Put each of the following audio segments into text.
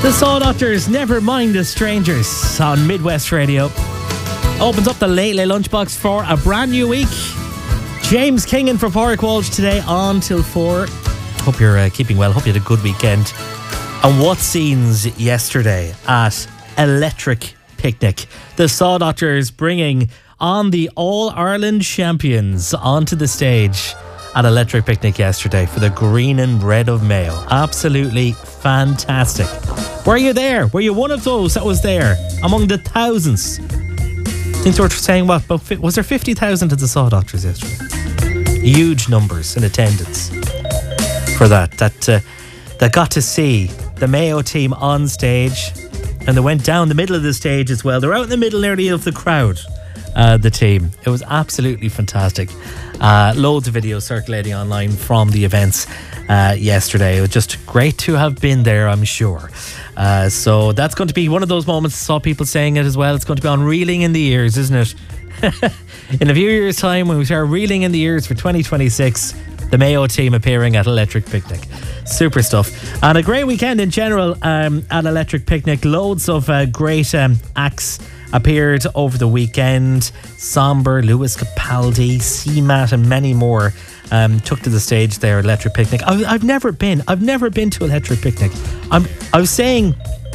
The Soul Doctors, Never Mind the Strangers on Midwest Radio. Opens up the Late Late Lunchbox for a brand new week. James Kingan for Pádraig Walsh today on till 4. Hope you're keeping well. Hope you had a good weekend. And what scenes yesterday at Electric Picnic. The Soul Doctors bringing on the All-Ireland champions onto the stage at Electric Picnic yesterday for the Green and Red of Mayo. Absolutely fantastic. Were you there? Were you one of those that was there among the thousands? I think they were saying, what, was there 50,000 at the Soul Doctors yesterday? Huge numbers in attendance for that got to see the Mayo team on stage, and they went down the middle of the stage as well. They're out in the middle nearly of the crowd, the team. It was absolutely fantastic. Loads of videos circulating online from the events yesterday. It was just great to have been there, I'm sure. So that's going to be one of those moments. I saw people saying it as well. It's going to be on reeling in the ears, isn't it? In a few years' time, when we start reeling in the ears for 2026, the Mayo team appearing at Electric Picnic. Super stuff. And a great weekend in general at Electric Picnic. Loads of great acts appeared over the weekend. Somber, Lewis Capaldi, CMAT and many more took to the stage there at Electric Picnic. I've never been to Electric Picnic. I was saying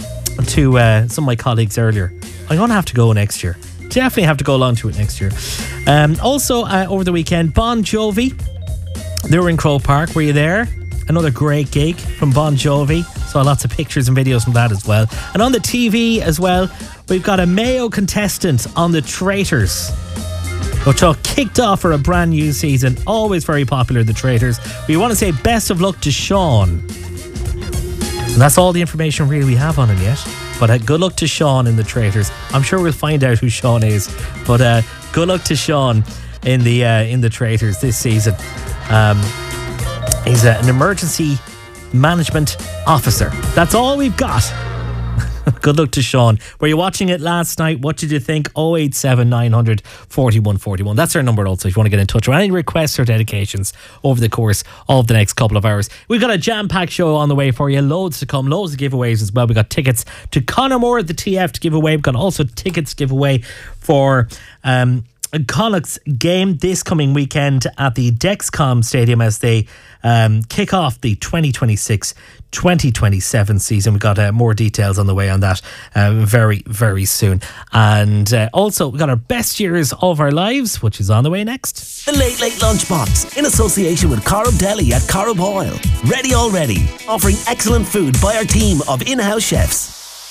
to some of my colleagues earlier, I'm going to have to go next year. Definitely have to go along to it next year. Also over the weekend, Bon Jovi, they were in Croke Park. Were you there? Another great gig from Bon Jovi. Saw lots of pictures and videos from that as well. And on the TV as well, we've got a Mayo contestant on The Traitors, which all kicked off for a brand new season. Always very popular, The Traitors. We want to say best of luck to Sean. And that's all the information really we have on him yet. But good luck to Sean in The Traitors. I'm sure we'll find out who Sean is. But good luck to Sean in the Traitors this season. He's an emergency management officer. That's all we've got. Good luck to Sean. Were you watching it last night? What did you think? 087 900 4141. That's our number also if you want to get in touch with any requests or dedications over the course of the next couple of hours. We've got a jam-packed show on the way for you. Loads to come. Loads of giveaways as well. We've got tickets to Conor Moore at the TF to give away. We've got also tickets to give away for Connacht's game this coming weekend at the Dexcom Stadium as they kick off the 2026-2027 season. We've got more details on the way on that very, very soon. And also, we've got our best years of our lives, which is on the way next. The Late Late Lunchbox, in association with Corrib Deli at Corrib Oil. Ready already, offering excellent food by our team of in-house chefs.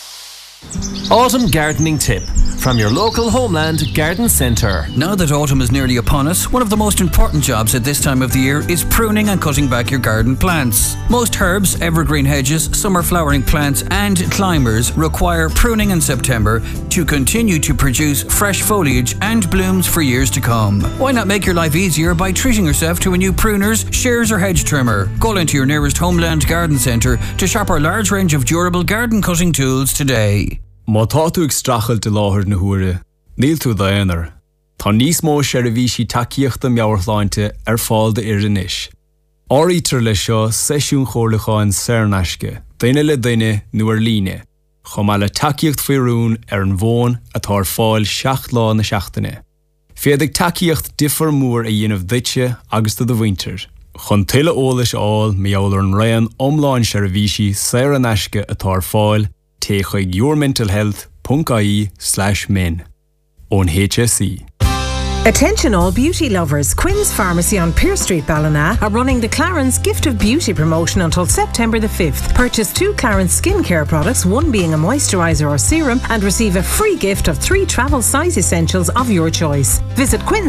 Autumn gardening tip from your local Homeland Garden Centre. Now that autumn is nearly upon us, one of the most important jobs at this time of the year is pruning and cutting back your garden plants. Most herbs, evergreen hedges, summer flowering plants and climbers require pruning in September to continue to produce fresh foliage and blooms for years to come. Why not make your life easier by treating yourself to a new pruners, shears or hedge trimmer? Call into your nearest Homeland Garden Centre to shop our large range of durable garden cutting tools today. Má tá tú ag strachel de láthir na huaire, níl tú daonar. Tá níos mó seirbhísí takeíochta meabhartháinte fáil de iris. Áirítear le seo seisiún chomhlacháin saornaisce, daine le daine nuair líne, chomh le takeíocht faoirún an bhón atá fáil 7 lá na seachtaine. Féadigh takeíocht difar mór a dhéanamh duite agus do bhaintear. Chun tuile eolais áil meabhair an raon omláin seirbhísí saornaisce atá fáil take yourmentalhealth.ie/men on HSE. Attention all beauty lovers, Quinn's Pharmacy on Pearse Street, Ballina are running the Clarence Gift of Beauty promotion until September the 5th. Purchase 2 Clarence skincare products, one being a moisturiser or serum, and receive a free gift of 3 travel size essentials of your choice. Visit Quinn's